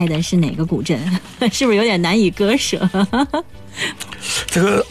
的是哪个古镇？是不是有点难以割舍？ 这个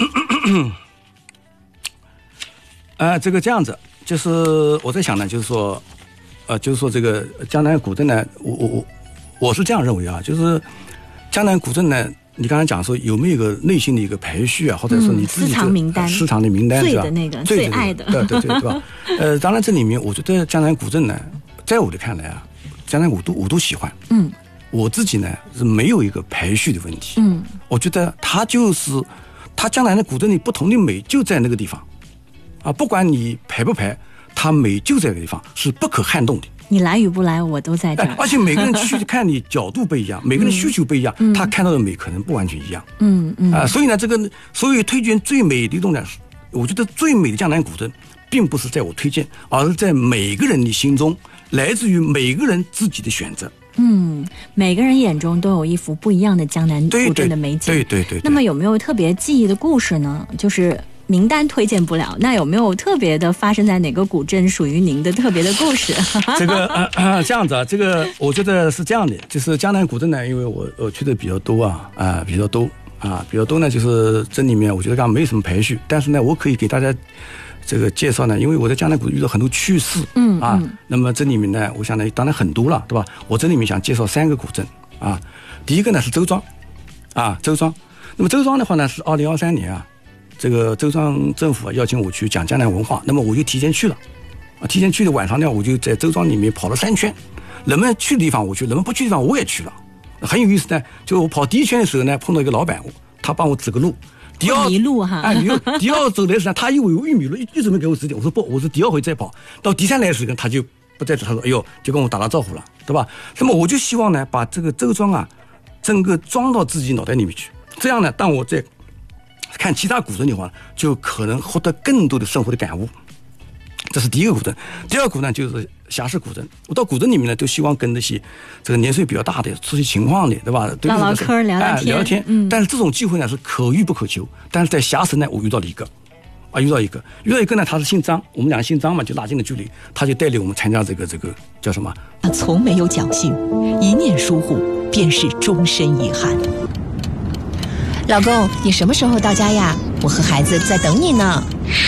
这个这样子，就是我在想呢，就是说这个江南古镇呢，我是这样认为啊，就是江南古镇呢，你刚才讲说有没有一个内心的一个排序啊，或者说你自己私藏名单， 私藏的名单最的那个最爱的， 对吧？当然这里面我觉得江南古镇呢，在我的看来啊，江南我都喜欢。我自己呢是没有一个排序的问题。我觉得它江南的古镇的不同的美就在那个地方啊，不管你排不排，它美就在那个地方，是不可撼动的。你来与不来，我都在这儿。 而且每个人去看你角度不一样，每个人需求不一样，他看到的美可能不完全一样。所以呢，这个所以推荐最美的东西，我觉得最美的江南古镇，并不是在我推荐，而是在每个人的心中，来自于每个人自己的选择。 每个人眼中都有一幅不一样的江南古镇的美景。对。那么有没有特别记忆的故事呢？就是名单推荐不了，那有没有特别的发生在哪个古镇属于您的特别的故事？ 这个这样子啊，这个我觉得是这样的，就是江南古镇呢，因为我去的比较多比较多呢，就是这里面我觉得刚刚没什么排序，但是呢，我可以给大家这个介绍呢，因为我在江南古镇遇到很多趣事，那么这里面呢，我想呢，当然很多了，对吧？我这里面想介绍3个古镇啊。第一个呢是周庄，周庄。那么周庄的话呢，是2023年啊，这个周庄政府邀请我去讲江南文化，那么我就提前去了，提前去的晚上呢，我就在周庄里面跑了3圈，人们去的地方我去，人们不去的地方我也去了，很有意思呢。就我跑第1圈的时候呢，碰到一个老板，他帮我指个路。 迷路哈， 第二走来的时候，他以为我迷路，一直没给我指点。我说不，我是第2回再跑。到第3来的时候，他就不在这，他说：“哎呦，就跟我打了招呼了，对吧？”那么我就希望呢，把这个周庄整个装到自己脑袋里面去。这样呢，当我在看其他古镇的话，就可能获得更多的生活的感悟。这是第一个古镇。第二个古镇就是霞市古镇。我到古镇里面呢，都希望跟那些这个年岁比较大的、出些情况的，对吧？ 唠嗑、聊天。 但是这种机会呢是可遇不可求。但是在霞市呢，我遇到一个呢，他是姓张，我们俩姓张嘛，就拉近了距离。他就带领我们参加这个叫什么？ 他从没有侥幸，一念疏忽便是终身遗憾。 老公，你什么时候到家呀？我和孩子在等你呢。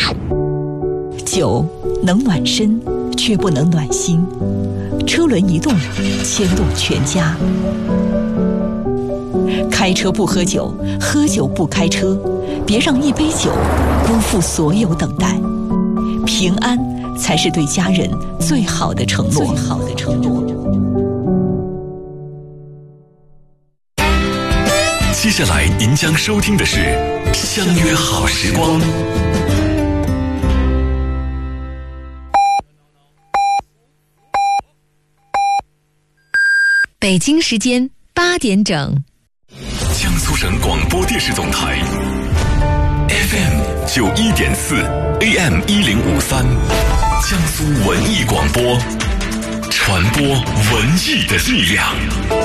酒能暖身，却不能暖心。车轮一动，牵动全家。开车不喝酒，喝酒不开车，别让一杯酒辜负所有等待。平安才是对家人最好的承诺。 接下来您将收听的是《相约好时光》。 北京时间8点整， 江苏省广播电视总台 FM 91.4 AM 1053，江苏文艺广播，传播文艺的力量。